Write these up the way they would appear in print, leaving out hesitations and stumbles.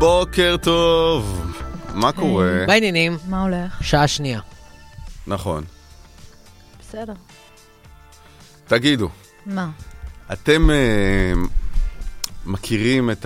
בוקר טוב. מה קורה? בעניינים. מה הולך? שעה שנייה. נכון. בסדר. תגידו. מה? אתם מכירים את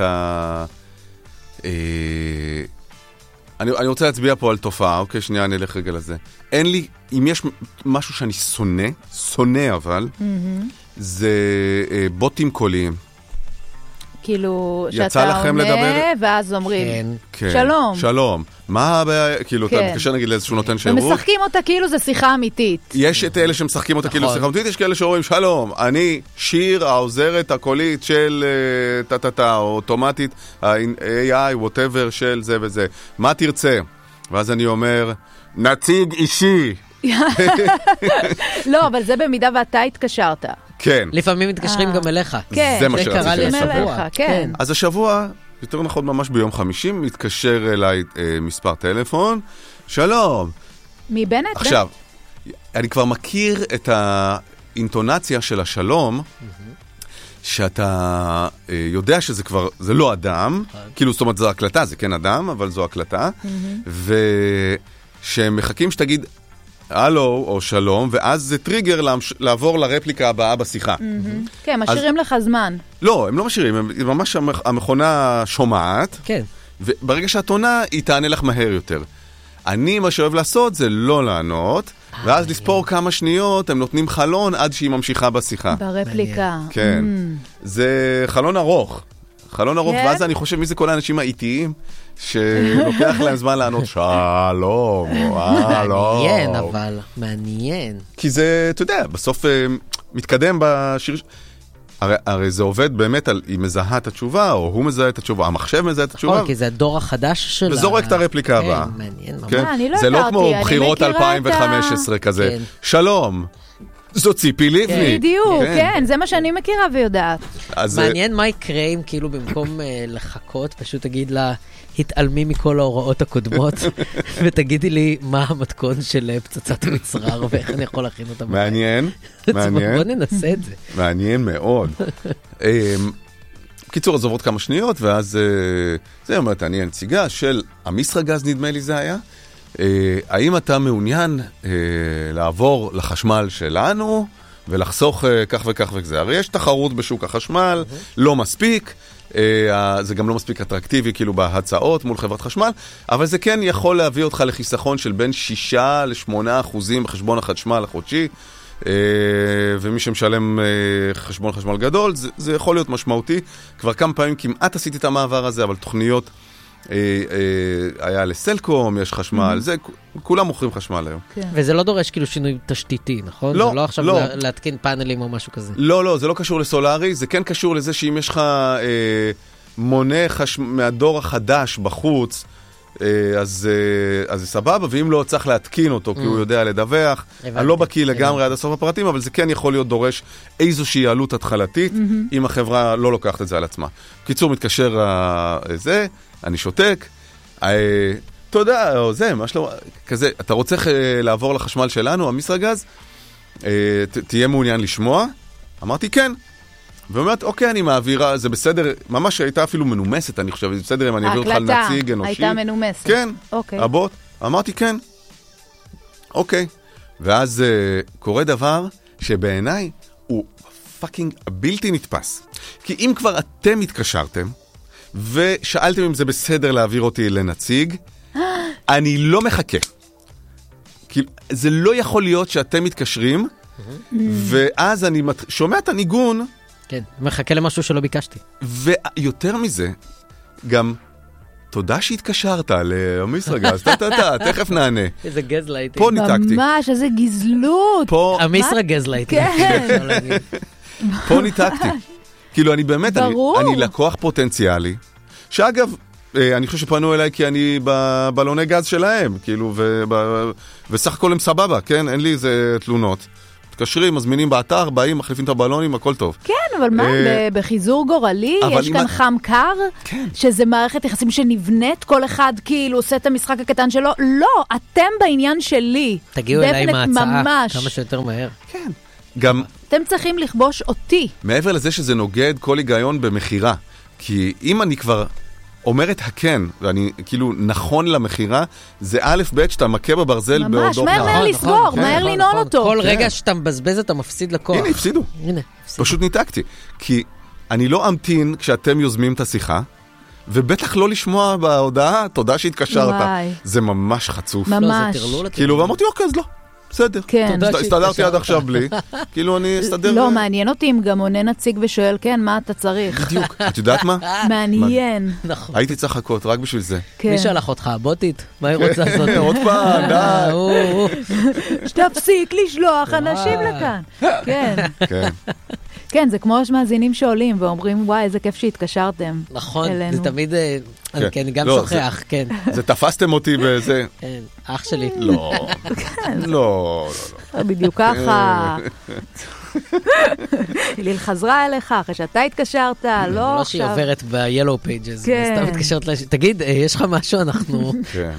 אני רוצה להצביע פה על תופעה, אוקיי? שנייה, אני אלך רגע לזה. אין לי, אם יש משהו שאני שונא אבל, זה בוטים קוליים. כאילו, יצא שאתה לכם לדבר? עונה, ואז אומרים, כן. שלום. שלום. מה הבעיה? כאילו, אתה מתקשר נגיד לאיזשהו נותן שירות. ומשחקים אותה כאילו זה שיחה אמיתית. יש את אלה שמשחקים אותה כאילו שיחה אמיתית, יש כאלה שאומרים, שלום, אני שיר העוזרת הקולית של טטטה, או אוטומטית, ה-AI, whatever, של זה וזה. מה תרצה? ואז אני אומר, נציג אישי. לא, אבל זה במידה ואתה התקשרת. כן. לפעמים מתקשרים גם אליך. כן. זה מה זה שרציתי. קרה לי מתקשרים השבוע. אליך, כן. אז השבוע, יותר נכון ממש ביום חמישי, מתקשר אליי מספר טלפון, שלום. מבנט? עכשיו, אני כבר מכיר את האינטונציה של השלום, שאתה יודע שזה כבר, זה לא אדם, כאילו זאת אומרת זו הקלטה, זה כן אדם, אבל זו הקלטה, ושהם מחכים שתגיד הלו או שלום, ואז זה טריגר לעבור לרפליקה הבאה בשיחה. כן, משאירים לך זמן. לא, הם לא משאירים, ממש המכונה שומעת, כן. וברגע שאת עונה, היא תענה לך מהר יותר. אני, מה שאוהב לעשות זה לא לענות, ואז לספור כמה שניות, הם נותנים חלון עד שהיא ממשיכה בשיחה. ברפליקה. כן. זה חלון ארוך. חלון ארוך, כן? ואז אני חושב מי זה כל האנשים האיטיים, שלוקח להם זמן לענות שלום, הלו. מעניין, אבל. מעניין. כי זה, אתה יודע, בסוף מתקדם בשיר... הרי זה עובד באמת על היא מזהה את התשובה, או הוא מזהה את התשובה, המחשב מזהה את התשובה. כי זה הדור החדש שלה. וזורק את הרפליקה הבאה. כן, מעניין ממש. אני לא זה לא הכרתי, כמו אני בחירות מכירה את 2015 כזה. כן. שלום, זו ציפי לבני. בדיוק, כן, זה מה שאני מכירה ויודעת. מעניין מה יקרה אם כאילו במקום לחכות, פשוט תגיד לה, התעלמי מכל ההוראות הקודמות, ותגידי לי מה המתכון של פצצת מצרר, ואיך אני יכול להכין אותה. מעניין, מעניין. בוא ננסה את זה. מעניין מאוד. קיצור, אז עוברות כמה שניות, ואז זה אומרת, אני הנציגה של המסרגז, נדמה לי זה היה. האם אתה מעוניין לעבור לחשמל שלנו, ולחסוך כך וכך וכזה? הרי יש תחרות בשוק החשמל, לא מספיק, זה גם לא מספיק אטרקטיבי כאילו בהצעות מול חברת חשמל, אבל זה כן יכול להביא אותך לחיסכון של בין 6-8% בחשבון החשמל החודשי, ומי שמשלם חשבון חשמל גדול, זה יכול להיות משמעותי. כבר כמה פעמים כמעט עשיתי את המעבר הזה, אבל תוכניות היה לסלקום, יש חשמל, זה, כולם מוכרים חשמל היום. וזה לא דורש כאילו שינוי תשתיתי, נכון? לא, זה לא עכשיו לא. להתקין פאנלים או משהו כזה. לא, זה לא קשור לסולארי, זה כן קשור לזה שאם יש לך מונה מהדור החדש בחוץ, אז זה סבבה, ואם לא צריך להתקין אותו, כי הוא יודע לדווח. אני לא בקיא לגמרי עד הסוף הפרטים, אבל זה כן יכול להיות דורש איזושהי עלות התחלתית, אם החברה לא לוקחת את זה על עצמה. קיצור, מתקשר זה, אני שותק, תודה, או זה, מה שלא, כזה, אתה רוצה לעבור לחשמל שלנו, המסרגז, תהיה מעוניין לשמוע? אמרתי כן. ואומרת, אוקיי, אני מעבירה, זה בסדר, ממש הייתה אפילו מנומסת, אני חושב, זה בסדר אם אני אעביר אותך לנציג אנושי. הייתה מנומסת. כן, אוקיי. הבוט, אמרתי כן. אוקיי. ואז קורה דבר שבעיניי הוא פאקינג בלתי נתפס. כי אם כבר אתם התקשרתם, ושאלתם אם זה בסדר להעביר אותי לנציג, אני לא מחכה. כי זה לא יכול להיות שאתם מתקשרים, ואז אני שומע את הניגון, כן, מחכה למשהו שלא ביקשתי. ויותר מזה, גם תודה שהתקשרת למסרגז, תכף נענה. איזה גזלייטים. פה ניתקתי. ממש, איזה גזלות. המסר גזלייטים. כן. פה ניתקתי. כאילו, אני באמת, אני לקוח פוטנציאלי, שאגב, אני חושב שפנו אליי כי אני בבלוני גז שלהם, כאילו, וסך הכל הם סבבה, כן? אין לי איזה תלונות. מתקשרים, מזמינים באתר, באים, מחליפים את הבלונים, הכל טוב. כן, אבל מה, בחיזור גורלי, יש כאן חם קר, שזה מערכת יחסים שנבנית, כל אחד כאילו עושה את המשחק הקטן שלו, לא, אתם בעניין שלי. תגיעו אליי עם ההצעה, כמה שיותר מהר. כן. גם... אתם צריכים לכבוש אותי. מעבר לזה שזה נוגד כל היגיון במחירה, כי אם אני כבר אומרת הכן, ואני כאילו נכון למחירה, זה א' ב' שאתה מכה בברזל ממש, מהר לסגור, מהר לנעול אותו. כל רגע שאתה מבזבז אתה מפסיד לקוח. הנה, הפסידו. פשוט ניתקתי. כי אני לא אמתין כשאתם יוזמים את השיחה, ובטח לא לשמוע בהודעה, תודה שהתקשרת. זה ממש חצוף. ממש. כאילו, ואמרתי, אוקיי, אז לא. בסדר. כן. הסתדרתי עד עכשיו בלי. כאילו, אני אסתדר. לא, מעניין אותי אם גם עונה נציג ושואל, כן, מה אתה צריך? בדיוק. את יודעת מה? מעניין. נכון. הייתי צריך לחכות, רק בשביל זה. מי שלח אותך? הבוטית? מה היא רוצה לעשות? עוד פעם, די. שתפסיק לשלוח אנשים לכאן. כן. כן, זה כמו שמאזינים שעולים ואומרים, וואי, איזה כיף שהתקשרתם. נכון, זה תמיד, אני גם שוכח, כן. זה תפסתם אותי בזה. כן, אח שלי. לא, לא. בדיוק ככה. ליל חזרה אליך, אחרי שאתה התקשרת, לא עכשיו. לא שהיא עוברת ב-Yellow Pages, סתם התקשרת, תגיד, יש לך משהו, אנחנו... כן.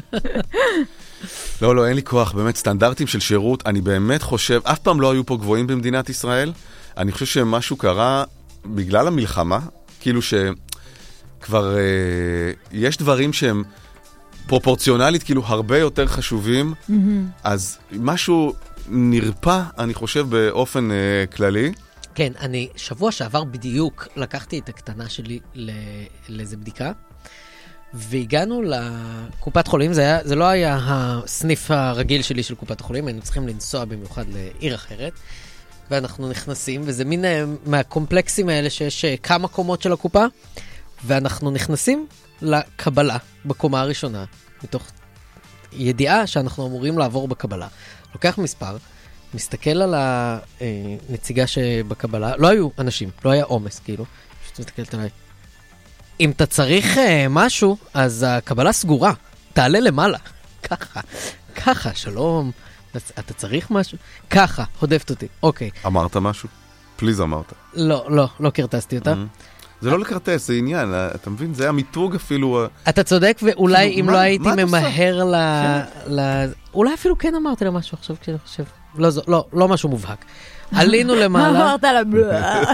לא, אין לי כוח, באמת, סטנדרטים של שירות, אני באמת חושב, אף פעם לא היו פה גבוהים במדינת ישראל, אני חושב שמשהו קרה בגלל המלחמה, כאילו שכבר יש דברים שהם פרופורציונלית, כאילו הרבה יותר חשובים, אז משהו נרפא, אני חושב, באופן כללי. כן, אני שבוע שעבר בדיוק לקחתי את הקטנה שלי לאיזה בדיקה, והגענו לקופת חולים, זה לא היה הסניף הרגיל שלי של קופת החולים, היינו צריכים לנסוע במיוחד לעיר אחרת, ואנחנו נכנסים, וזה מין מהקומפלקסים האלה שיש כמה קומות של הקופה, ואנחנו נכנסים לקבלה בקומה הראשונה, מתוך ידיעה שאנחנו אמורים לעבור בקבלה. לוקח מספר, מסתכל על הנציגה שבקבלה, לא היו אנשים, לא היה עומס, כאילו, פשוט מסתכלת עליי. אם אתה צריך משהו, אז הקבלה סגורה, תעלה למעלה. ככה, שלום. אתה צריך משהו? ככה, הודפת אותי. אוקיי. אמרת משהו? פליז אמרת. לא קרטסתי אותה. זה לא לקרטס, זה עניין, אתה מבין? זה היה מיתוג אפילו... אתה צודק, ואולי אם לא הייתי ממהר אולי אפילו כן אמרתי לה משהו עכשיו כשאני חושב. לא משהו מובהק. עלינו למעלה. מה אמרת לה?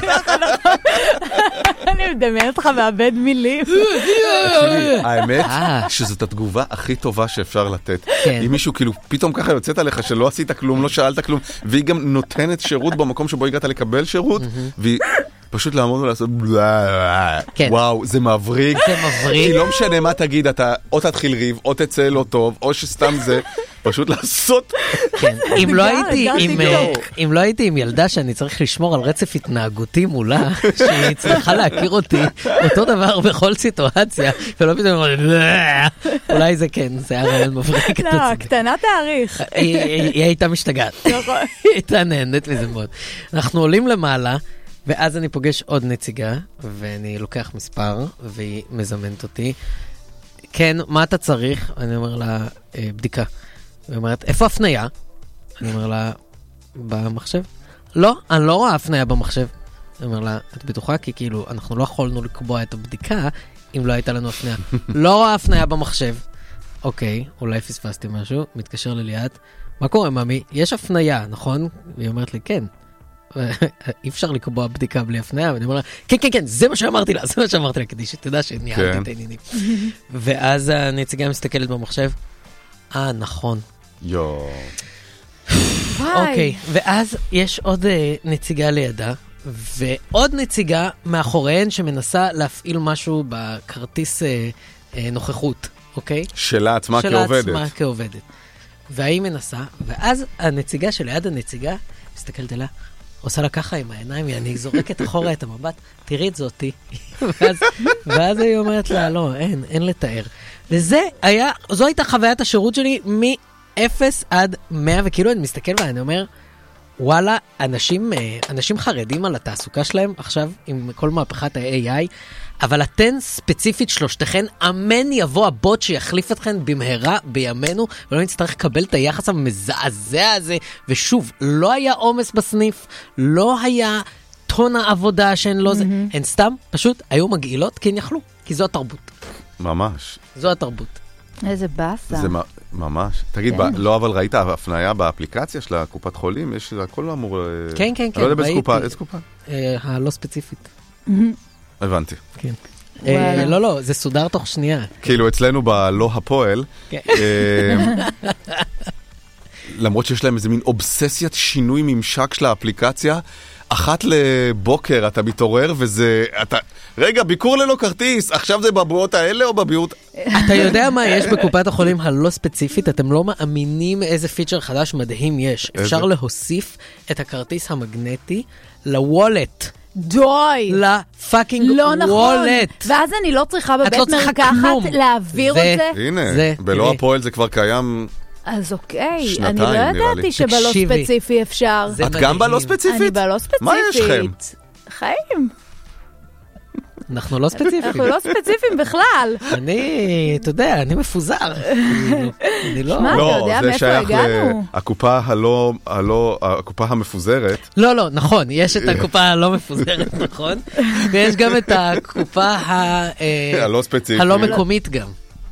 אני מדמיינת לך מאבד מילים. האמת שזאת התגובה הכי טובה שאפשר לתת. אם מישהו כאילו פתאום ככה יוצאת עליך שלא עשית כלום, לא שאלת כלום, והיא גם נותנת שירות במקום שבו הגעת לקבל שירות, והיא פשוט לעמוד ולעשות וואו, זה מבריג. כי לא משנה מה תגיד, אתה או תתחיל ריב, או תצא לא טוב, או שסתם זה, פשוט לעשות. אם לא הייתי עם ילדה שאני צריך לשמור על רצף התנהגותי מולה, שהיא צריכה להכיר אותי אותו דבר בכל סיטואציה, ולא פתאום אולי זה כן, זה היה רעיון מבריק. לא, הקטנה תאריך. היא הייתה משתגעת. היא הייתה נהנית מזה מאוד. אנחנו עולים למעלה, ואז אני פוגש עוד נציגה, ואני לוקח מספר, והיא מזמנת אותי. כן, מה אתה צריך? אני אומר לה, בדיקה. היא אומרת, איפה הפניה? אני אומר לה, במחשב? לא, אני לא רואה הפניה במחשב. אני אומר לה, את בטוחה? כי כאילו, אנחנו לא יכולנו לקבוע את הבדיקה, אם לא הייתה לנו הפניה. לא רואה הפניה במחשב. אוקיי, אולי פספסתי משהו, מתקשר לליאת. מה קורה, ממי? יש הפניה, נכון? והיא אומרת לי, כן. אי אפשר לקבוע בדיקה בלי הפניה, ואני אומר לה, כן, זה מה שאמרתי לה, כדי שתדע שניהלתי את העניינים. ואז הנציגה מסתכלת במחשב, נכון. אוקיי, ואז יש עוד נציגה לידה, ועוד נציגה מאחוריהן שמנסה להפעיל משהו בכרטיס נוכחות, אוקיי? שלה עצמה כעובדת. והיא מנסה, ואז הנציגה שליד הנציגה מסתכלת עליה, עושה לה ככה עם העיניים, אני זורקת אחורה את המבט, תראי את זאתי. ואז היא אומרת לה, לא, אין לתאר. זו הייתה חוויית השירות שלי מ-0 עד 100, וכאילו אני מסתכל ואני אומר, וואלה, אנשים חרדים על התעסוקה שלהם עכשיו, עם כל מהפכת ה-AI, אבל אתן ספציפית שלושתכן, אמן יבוא הבוט שיחליף אתכן במהרה בימינו, ולא נצטרך לקבל את היחס המזעזע הזה, ושוב, לא היה עומס בסניף, לא היה טון העבודה שהן לא זה, הן סתם פשוט היו מגעילות, כי הן יכלו, כי זו התרבות. ממש. זו התרבות. איזה באסה. זה ממש. תגיד, לא אבל ראית הפניה באפליקציה של הקופת חולים? יש הכל אמור... כן. אני לא יודע באיזה קופה. הלא ספציפית. הבנתי. כן. לא, זה סודר תוך שנייה. כאילו אצלנו בלא הפועל, למרות שיש להם איזה מין אובססיית שינוי ממשק של האפליקציה, אחת לבוקר אתה מתעורר וזה, רגע, ביקור ללא כרטיס, עכשיו זה בבועות האלה או בביעות? אתה יודע מה יש בקופת החולים הלא ספציפית? אתם לא מאמינים איזה פיצ'ר חדש מדהים יש. אפשר להוסיף את הכרטיס המגנטי לוולט. דוי! לפאקינג וולט. לא נכון. ואז אני לא צריכה בבית מרקחת להעביר את זה. הנה, בלא הפועל זה כבר קיים... אז אוקיי, אני לא ידעתי שבלא ספציפי אפשר. את גם בלא ספציפית? אני בלא ספציפית. מה יש לכם? חיים. אנחנו לא ספציפיים. אנחנו לא ספציפיים בכלל. אתה יודע, אני מפוזר. אני לא... מה, אתה יודע מאיפה הגענו? הקופה הקופה המפוזרת. לא, נכון, יש את הקופה הלא מפוזרת, נכון? ויש גם את הקופה הלא ספציפית. הלא מקומית גם.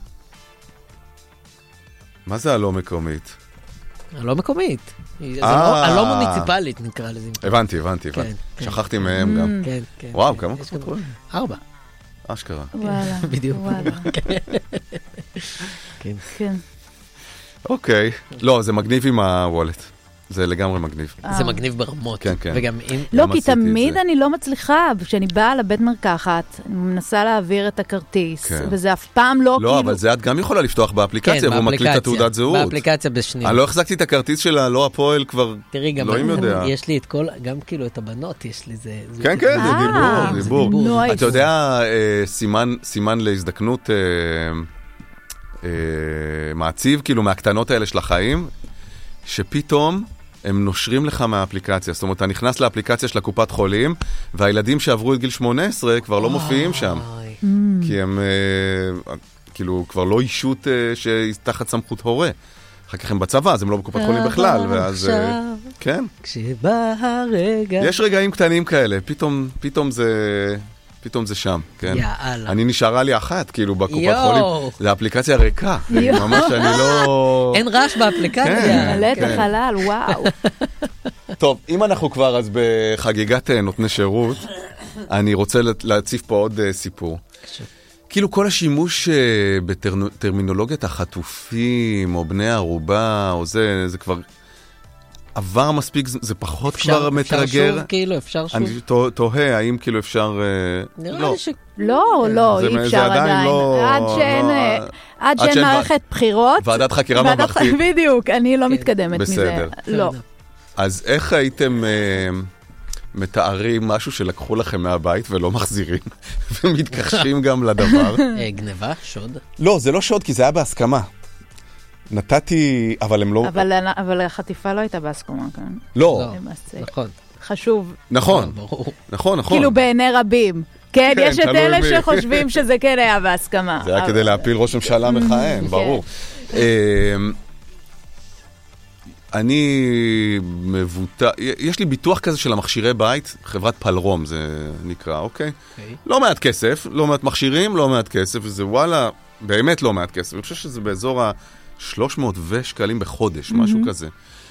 מה זה הלא מקומית? הלא מקומית. הלא מוניציפלית נקרא לזה. הבנתי. שכחתי מהם גם. כן. וואו, כמה קופה? 4. אשכרה. וואלה. בדיוק. כן. אוקיי. לא, זה מגניב עם הוולט. זה לגמרי מגניב. זה מגניב ברמות. כן. וגם אם... לא, כי תמיד אני לא מצליחה, כשאני באה לבית מרקחת, אני מנסה להעביר את הכרטיס, וזה אף פעם לא כאילו... לא, אבל זה את גם יכולה לפתוח באפליקציה, והוא מקליט את התעודת זהות. באפליקציה בשנייה. אני לא החזקתי את הכרטיס שלה, לא הפועל כבר... תראי, גם יש לי את כל, גם כאילו את הבנות, יש לי זה... כן, זה דיבור. אתה יודע, סימן להזדקנות מעציב, כאילו מהקטנות האלה של החיים, שפתאום הם נושרים לך מהאפליקציה. זאת אומרת, אתה נכנס לאפליקציה של הקופת חולים, והילדים שעברו את גיל 18 כבר לא מופיעים שם. כי הם כאילו כבר לא אישות שתחת סמכות הורה. אחר כך הם בצבא, אז הם לא בקופת חולים בכלל. ואז, כן. כשבא הרגע... יש רגעים קטנים כאלה, פתאום זה שם, כן? יאללה. אני נשארה לי אחת, כאילו, בקופת חולים. זה אפליקציה ריקה. ממש אני לא... אין רעש באפליקציה. מלא את החלל, וואו. טוב, אם אנחנו כבר אז בחגיגת נותני שירות, אני רוצה להציף פה עוד סיפור. כאילו כל השימוש בטרמינולוגיית החטופים, או בני הערובה, או זה כבר... עבר מספיק, זה פחות כבר מתרגר. אפשר שוב, כאילו, אפשר שוב. אני תוהה, האם כאילו אפשר... נראה לי ש... לא, אי אפשר עדיין. עד שאין מערכת בחירות. ועדת חקירה ממלכתית. בדיוק, אני לא מתקדמת מזה. בסדר. לא. אז איך הייתם מתארים משהו שלקחו לכם מהבית ולא מחזירים, ומתכחשים גם לדבר? גניבה? שוד? לא, זה לא שוד, כי זה היה בהסכמה. נתתי, אבל הם לא... אבל החטיפה לא הייתה בהסכמה, כן? לא. נכון. חשוב. נכון. כאילו בעיני רבים. כן, יש את אלה שחושבים שזה כן היה בהסכמה. זה היה כדי להפיל ראש ממשלה מכהן, ברור. אני מבוטח, יש לי ביטוח כזה של המכשירי בית, חברת פלרום זה נקרא, אוקיי? לא מעט כסף, לא מעט מכשירים, לא מעט כסף, וזה וואלה, באמת לא מעט כסף. אני חושב שזה באזור ה-300 שקלים בחודש, משהו כזה.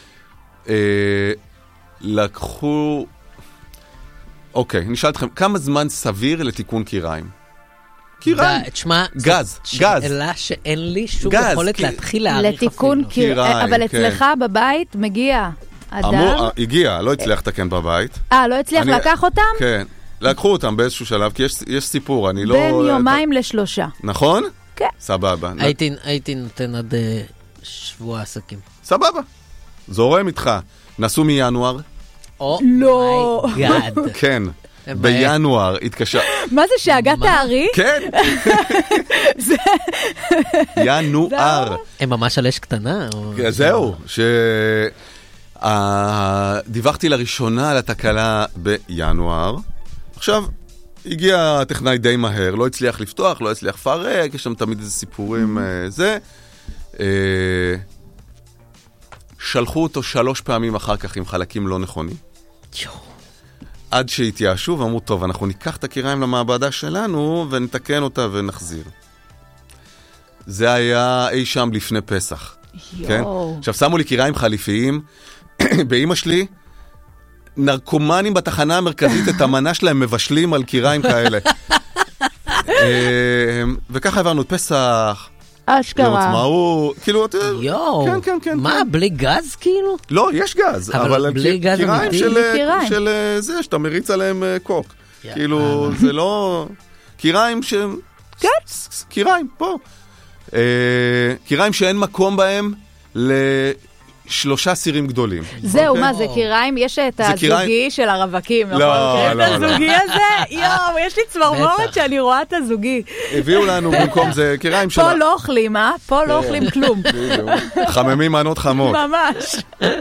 לקחו... אוקיי, נשאל אתכם, כמה זמן סביר לתיקון קיריים? קיריים. תשמע, גז. שאלה שאין לי שום יכולת להתחיל להעריך אפילו. לתיקון קיריים, אבל אצלך בבית מגיע אדם? הגיע, לא הצליח לתקן בבית. לא הצליח לקח אותם? כן, לקחו אותם באיזשהו שלב, כי יש סיפור, אני לא... בין יומיים ל3. נכון? כן. סבבה. הייתי נותן עד שבוע עסקים. סבבה. זורם איתך. נסו מינואר. לא. גאד. כן. בינואר התקשר. מה זה שהגעת הארי? כן. ינואר. הם ממש על אש קטנה? זהו. דיווחתי לראשונה על התקלה בינואר. עכשיו, הגיע הטכנאי די מהר, לא הצליח לפתוח, לא הצליח לפרק, יש שם תמיד איזה סיפורים, זה. שלחו אותו 3 פעמים אחר כך עם חלקים לא נכונים. עד שהתייאשו ואמרו, טוב, אנחנו ניקח את הקיריים למעבדה שלנו ונתקן אותה ונחזיר. זה היה אי שם לפני פסח. כן? עכשיו, שמו לי קיריים חליפיים, באמא שלי, נרקומנים בתחנה המרכזית את המנה שלהם מבשלים על קיריים כאלה. וככה עברנו את פסח. אשכרה. עצמאות, כאילו, יואו, כן. מה, בלי גז כאילו? לא, יש גז, אבל בלי גז קיריים של זה, שאתה מריץ עליהם קוק. כאילו, זה לא... קיריים ש... כן. קיריים, פה. קיריים שאין מקום בהם לשלושה סירים גדולים. זהו, מה זה קיריים? יש את הזוגי של הרווקים, נכון? לא. את הזוגי הזה? יואו, יש לי צמרמורת שאני רואה את הזוגי. הביאו לנו במקום זה קיריים של... פה לא אוכלים, פה לא אוכלים כלום. חממים מנות חמות. ממש.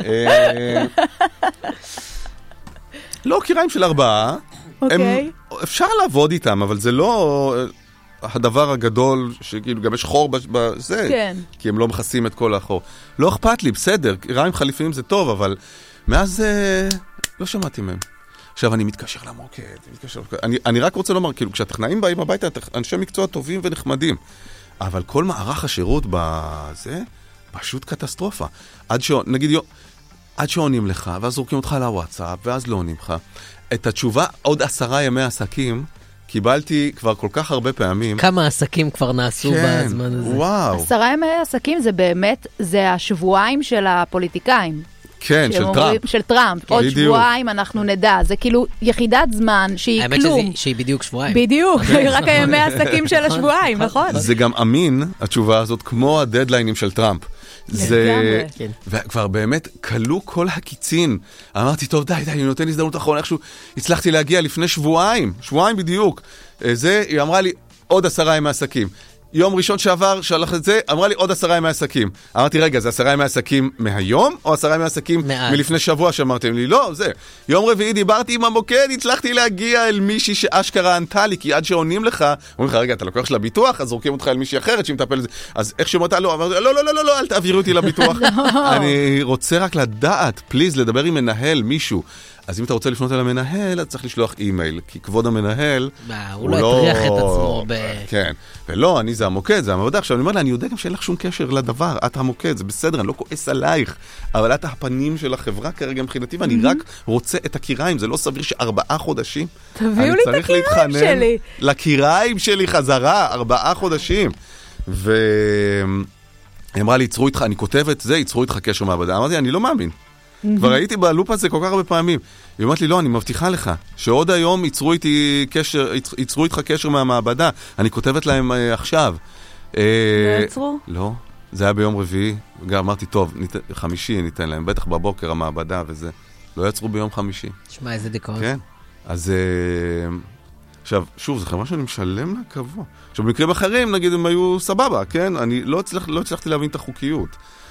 לא, קיריים של 4. אוקיי. אפשר לעבוד איתם, אבל זה לא הדבר הגדול, שכאילו גם יש חור בזה, כן. כי הם לא מכסים את כל החור. לא אכפת לי, בסדר, קיריים חליפיים זה טוב, אבל מאז לא שמעתי מהם. עכשיו אני מתקשר למוקד, אני רק רוצה לומר, כאילו, כשהטכנאים באים הביתה, אנשי מקצוע טובים ונחמדים, אבל כל מערך השירות בזה, פשוט קטסטרופה. נגיד, עד שעונים לך, ואז זורקים אותך לוואטסאפ, ואז לא עונים לך. את התשובה, עוד 10 ימי עסקים, קיבלתי כבר כל כך הרבה פעמים. כמה עסקים כבר נעשו בזמן הזה. וואו. 10 ימי עסקים זה באמת, זה השבועיים של הפוליטיקאים. כן, של טראמפ. של טראמפ. עוד שבועיים אנחנו נדע. זה כאילו יחידת זמן שהיא כלום. האמת שהיא בדיוק שבועיים. בדיוק, רק הימי העסקים של השבועיים, נכון? זה גם אמין, התשובה הזאת, כמו הדדליינים של טראמפ. זה... וכבר באמת קלו כל הקיצין. אמרתי, טוב, די, אני נותן הזדמנות אחרונה, איכשהו הצלחתי להגיע לפני שבועיים בדיוק. היא אמרה לי, עוד 10 ימי עסקים. יום ראשון שעבר, שלח את זה, אמרה לי עוד 10 ימי עסקים. אמרתי, רגע, זה 10 ימי עסקים מהיום, או 10 ימי עסקים מלפני שבוע שאמרתם לי? לא, זה. יום רביעי דיברתי עם המוקד, הצלחתי להגיע אל מישהי שאשכרה ענתה לי, כי עד שעונים לך, אומרים לך, רגע, אתה לקוח של הביטוח, אז זורקים אותך אל מישהי אחרת שמטפל לזה. אז איך שאומרת, לא, אמרתי, לא, אל תעבירו אותי לביטוח. אני רוצה רק לדעת, פליז, לדבר עם מנהל, מישהו. אז אם אתה רוצה לפנות אל המנהל, אז צריך לשלוח אימייל, כי כבוד המנהל... הוא לא יטריח את עצמו כן, ולא, אני זה המוקד, זה המעבדה. עכשיו, אני אומר לה, אני יודע גם שאין לך שום קשר לדבר, את המוקד, זה בסדר, אני לא כועס עלייך, אבל את הפנים של החברה כרגע מבחינתי, ואני רק רוצה את הקיריים, זה לא סביר ש4 חודשים. תביאו לי את הקיריים שלי. לקיריים שלי חזרה, 4 חודשים. והיא אמרה לי, יצרו איתך, אני כותבת זה, יצרו איתך קשר מעבדה. אמרתי, אני לא מאמין. כבר הייתי בלופ הזה כל כך הרבה פעמים. היא אומרת לי, לא, אני מבטיחה לך, שעוד היום יצרו איתך קשר מהמעבדה. אני כותבת להם עכשיו. לא יצרו? לא, זה היה ביום רביעי. אמרתי, טוב, חמישי ניתן להם, בטח בבוקר המעבדה וזה. לא יצרו ביום חמישי. תשמע, איזה דיכאון. כן, אז... עכשיו, שוב, זה חברה שאני משלם לה קבוע. עכשיו, במקרים אחרים, נגיד, הם היו סבבה, כן? אני לא הצלחתי להבין את החוקיות.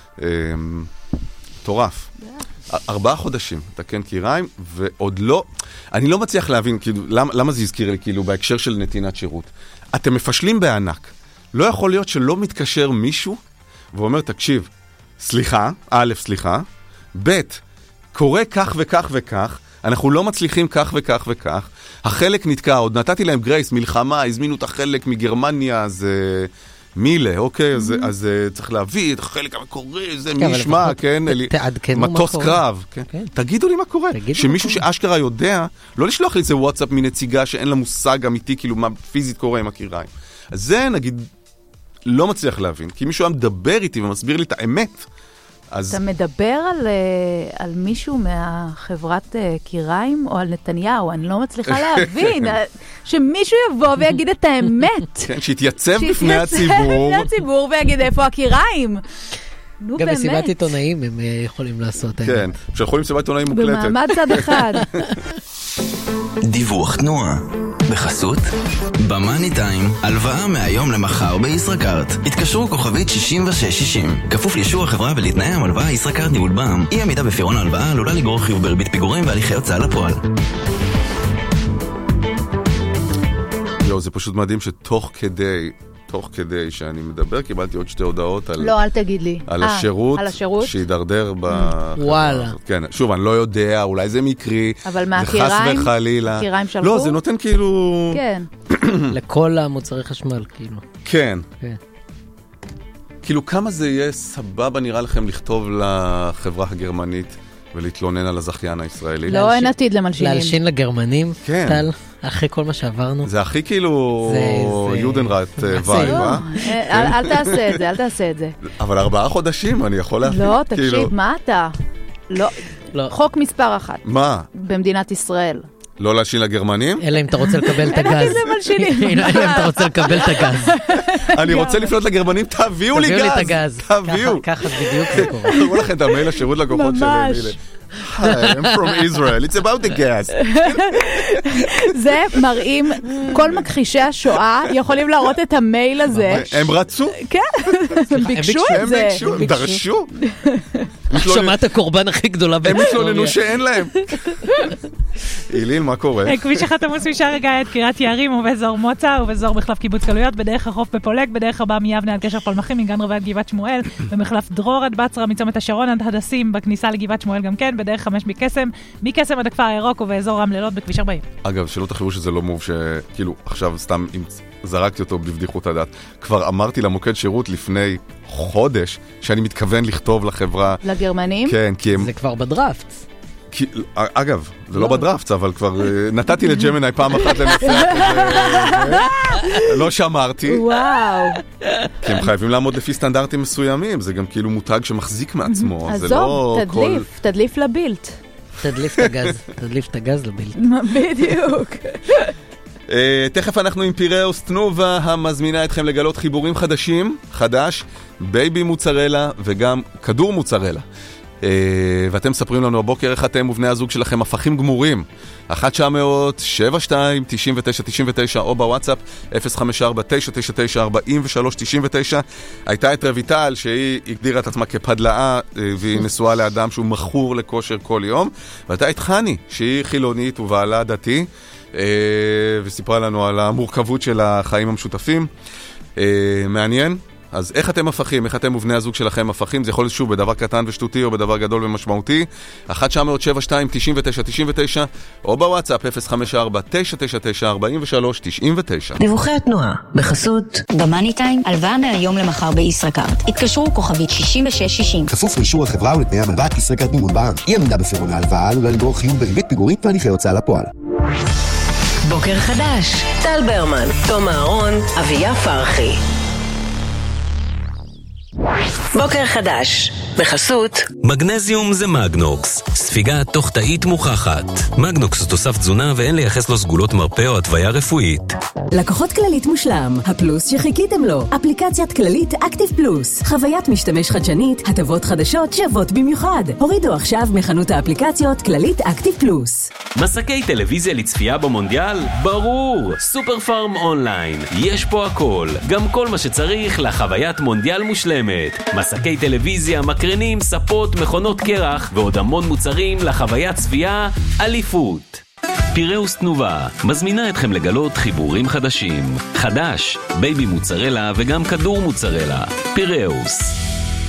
טורף. 4 חודשים, תקן קיריים, ועוד לא... אני לא מצליח להבין, כאילו, למה זה הזכיר לי, כאילו, בהקשר של נתינת שירות. אתם מפשלים בענק. לא יכול להיות שלא מתקשר מישהו, ואומר, תקשיב, סליחה, סליחה, קורה כך וכך וכך, אנחנו לא מצליחים כך וכך וכך, החלק נתקע, עוד נתתי להם גרייס, מלחמה, הזמינו את החלק מגרמניה, אז... מילה, אוקיי, אז צריך להביא את החלק המקורי, זה מי ישמע, כן, מטוס קרב, תגידו לי מה קורה, שמישהו שאשכרה יודע, לא לשלוח לי איזה וואטסאפ מנציגה שאין לה מושג אמיתי, כאילו מה פיזית קורה עם הקיריים. אז זה נגיד, לא מצליח להבין, כי מישהו היה מדבר איתי ומסביר לי את האמת. אתה מדבר על מישהו מהחברת קיריים או על נתניהו, אני לא מצליחה להבין, שמישהו יבוא ויגיד את האמת. כן, שיתייצב בפני הציבור ויגיד איפה הקיריים. גם מסיבת עיתונאים הם יכולים לעשות. כן, שיכולים מסיבת עיתונאים מוקלטת. במעמד צד אחד. דיווח תנועה בחסות במאני טיים, הלוואה מהיום למחר בישראכרט. התקשרו כוכבית 6660, כפוף לאישור החברה ולתנאי המלוואה. ישראכרט ניהול בע"מ. אי עמידה בפירעון ההלוואה עלולה לגרור חיוב בריבית פיגורים והליכי הוצאה לפועל. זה פשוט מדהים שתוך כדי שאני מדבר, קיבלתי עוד 2 הודעות על... לא, אל תגיד לי. על השירות שידרדר וואלה. כן, שוב, אני לא יודע, אולי זה מקרי. אבל מהקיריים? חס וחלילה. הקיריים שלחו? לא, זה נותן כאילו... כן. לכל המוצרי חשמל, כאילו. כן. כאילו, כמה זה יהיה סבבה נראה לכם לכתוב לחברה הגרמנית ולהתלונן על הזכיין הישראלי? לא, אין עתיד למלשינים. להלשין לגרמנים? כן. אחרי כל מה שעברנו. זה הכי כאילו יודנראט וייב, אל תעשה את זה, אל תעשה את זה. אבל 4 חודשים אני יכול להבין. לא, תקשיב, מה אתה? לא. חוק מספר 1. מה? במדינת ישראל. לא להשאין לגרמנים? אלא אם אתה רוצה לקבל את הגז. ידעתי זה מלשינים. אלא אם אתה רוצה לקבל את הגז. אני רוצה לפנות לגרמנים, תביאו לי גז. תביאו לי את הגז. תביאו. ככה בדיוק זה קורה. תראו לכם את המייל השירות לקוחות שלי. ממש. Hi, I'm from Israel. It's about the gas. זה מראים, כל מכחישי השואה יכולים להראות את המייל הזה. הם רצו. כן, הם ביקשו את זה. הם דרשו. שמעת הקורבן הכי גדולה הם בהיסטוריה. מתלוננו שאין להם. איליל, מה קורה? כביש 1 עמוס משער הגיא עד קריית יערים ובאזור מוצא ובאזור מחלף קיבוץ גלויות, בדרך החוף בפולג, בדרך הבא מיבנה עד גשר פלמחים, מגן רבי עד גבעת שמואל, במחלף דרור עד בצרה, מצומת השרון עד הדסים, בכניסה לגבעת שמואל גם כן, בדרך 5 מקסם עד הכפר הירוק ובאזור רם לילות בכביש 40. אגב, שלא תחשבו שזה לא מוב שכאילו עכשיו סתם זרקתי אותו בבדיחות הדעת. כבר אמרתי למוקד שירות לפני חודש שאני מתכוון לכתוב לחברה. לגרמנים? כן, כי הם... זה כבר בדראפט. אגב, זה לא בדראפט, אבל כבר נתתי לג'מיני פעם אחת לנסח את זה. לא שמרתי. וואו. כי הם חייבים לעמוד לפי סטנדרטים מסוימים. זה גם כאילו מותג שמחזיק מעצמו. עזוב, תדליף לבילט. תדליף את הגז לבילט. בדיוק. תכף אנחנו עם פיראוס תנובה, המזמינה אתכם לגלות חיבורים חדש, בייבי מוצרלה וגם כדור מוצרלה. ואתם מספרים לנו הבוקר איך אתם ובני הזוג שלכם הפכים גמורים. 1-900-72-99-99 או בוואטסאפ 054-999-4399. הייתה את רויטל שהיא הגדירה את עצמה כפדלאה והיא נשואה לאדם שהוא מכור לכושר כל יום. והייתה את חני שהיא חילונית ובעלה דתי וסיפרה לנו על המורכבות של החיים המשותפים. מעניין? אז איך אתם הפכים? איך אתם ובני הזוג שלכם הפכים? זה יכול להיות שוב בדבר קטן ושטותי או בדבר גדול ומשמעותי. 1-900-72-99 או בוואטסאפ 054-999-4399. דיווחי התנועה בחסות במאני טיים, הלוואה מהיום למחר בישראכרט. התקשרו כוכבית 6660. כפוף לאישור החברה ולתנאי הלוואת ישראכרט מימון בע"מ. אי עמידה בפירעון ההלוואה עלולה לגרור חיוב בריבית פיגורית והליכי הוצאה לפועל. בוקר חדש, טל ברמן, תום אהרון, אביה פרחי. בוקר חדש, בחסות מגנזיום זה מגנוקס, ספיגה תוך תאית מוכחת. מגנוקס הוא תוסף תזונה ואין לייחס לו סגולות מרפא או התוויה רפואית. לקוחות כללית מושלם, הפלוס שחיכיתם לו. אפליקציית כללית אקטיב פלוס, חוויית משתמש חדשנית, הטבות חדשות שוות במיוחד. הורידו עכשיו מחנות האפליקציות כללית אקטיב פלוס. מסקי טלוויזיה לצפייה במונדיאל? ברור! סופר פארם אונליין, יש פה הכל, גם כל מה שצריך לחוויית מונדיאל מושלמת. מסקי טלוויזיה, מקרנים, ספות, מכונות קרח ועוד המון מוצרים לחוויית צפייה אליפות. פיראוס תנובה מזמינה אתכם לגלות חיבורים חדשים. חדש, בייבי מוצרלה וגם כדור מוצרלה. פיראוס.